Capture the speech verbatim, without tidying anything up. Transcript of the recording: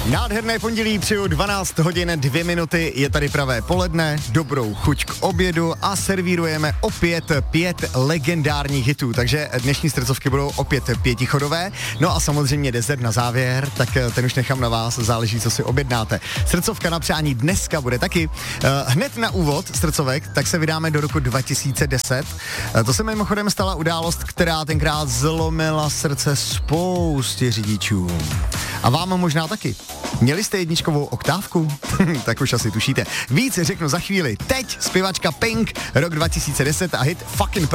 Nádherné pondělí, přeju dvanáct hodin, dvě minuty, je tady pravé poledne, dobrou chuť k obědu a servírujeme opět pět legendárních hitů, takže dnešní srdcovky budou opět pětichodové, no a samozřejmě dezert na závěr, tak ten už nechám na vás, záleží, co si objednáte. Srdcovka na přání dneska bude taky. Hned na úvod srdcovek, tak se vydáme do roku dva tisíce deset. To se mimochodem stala událost, která tenkrát zlomila srdce spoustě řidičů. A vám možná taky. Měli jste jedničkovou oktávku? Tak už asi tušíte. Víc řeknu za chvíli. Teď zpěvačka Pink, rok dva tisíce deset a hit Fucking